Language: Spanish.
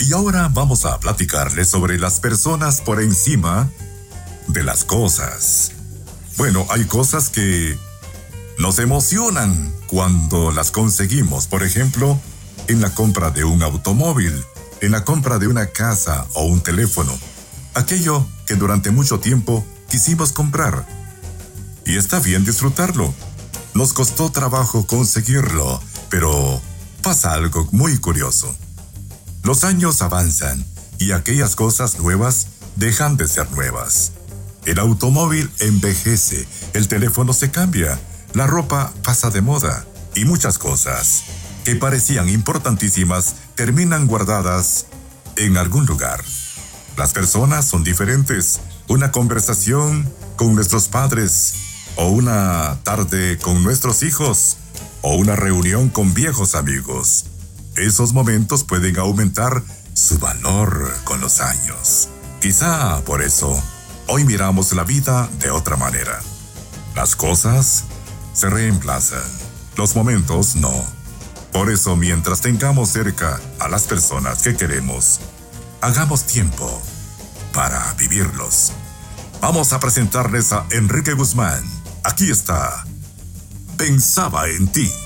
Y ahora vamos a platicarles sobre las personas por encima de las cosas. Bueno, hay cosas que nos emocionan cuando las conseguimos. Por ejemplo, en la compra de un automóvil, en la compra de una casa o un teléfono. Aquello que durante mucho tiempo quisimos comprar. Y está bien disfrutarlo. Nos costó trabajo conseguirlo, pero pasa algo muy curioso. Los años avanzan y aquellas cosas nuevas dejan de ser nuevas. El automóvil envejece, el teléfono se cambia, la ropa pasa de moda y muchas cosas que parecían importantísimas terminan guardadas en algún lugar. Las personas son diferentes. Una conversación con nuestros padres, o una tarde con nuestros hijos, o una reunión con viejos amigos. Esos momentos pueden aumentar su valor con los años. Quizá por eso, hoy miramos la vida de otra manera. Las cosas se reemplazan, los momentos no. Por eso, mientras tengamos cerca a las personas que queremos, hagamos tiempo para vivirlos. Vamos a presentarles a Enrique Guzmán. Aquí está. Pensaba en ti.